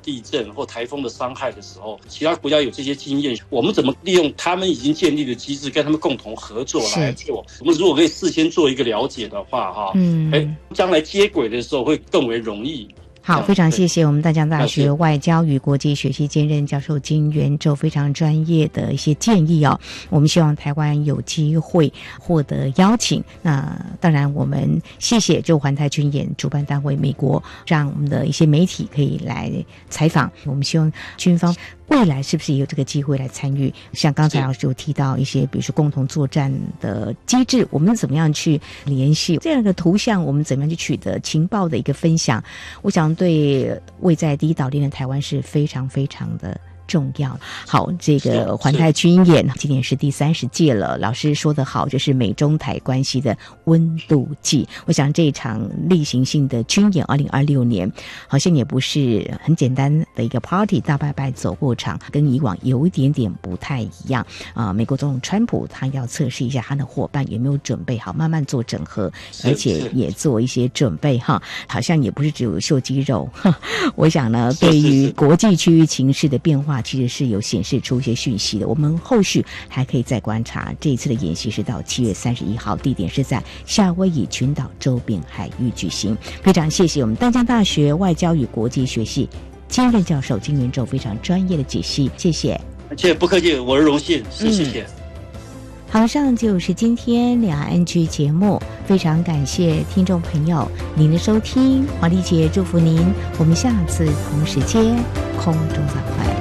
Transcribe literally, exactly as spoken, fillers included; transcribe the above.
地震或台风的伤害的时候，其他国家有这些经验，我们怎么利用他们已经建立的机制，跟他们共同合作来做？我们如果可以事先做一个了解的话，哈，嗯，哎，将来接轨的时候会更为容易。 好，非常谢谢我们淡江大学外交与国际学系兼任教授金元宙非常专业的一些建议哦。我们希望台湾有机会获得邀请，那当然我们谢谢就环台军演主办单位美国，让我们的一些媒体可以来采访。我们希望军方未来是不是也有这个机会来参与？像刚才老师有提到一些，比如说共同作战的机制，我们怎么样去联系这样的图像？我们怎么样去取得情报的一个分享？我想对位在第一岛链的台湾是非常非常的重要。好，这个环台军演今年是第三十届了，老师说得好，这是美中台关系的温度计。我想这场例行性的军演二零二六年好像也不是很简单的一个 party 大拜拜走过场，跟以往有一点点不太一样啊、呃。美国总统川普他要测试一下他的伙伴有没有准备好，慢慢做整合，而且也做一些准备哈，好像也不是只有秀肌肉。我想呢，对于国际区域情势的变化其实是有显示出一些讯息的，我们后续还可以再观察。这一次的演习是到七月三十一号，地点是在夏威夷群岛周边海域举行。非常谢谢我们淡江大学外交与国际学系兼任教授金元宙非常专业的解析，谢谢。 谢谢，不客气，我的荣幸，是谢谢。嗯， 好，以上就是今天两岸居节目，非常感谢听众朋友您的收听，黄丽姐祝福您，我们下次同时间空中再会。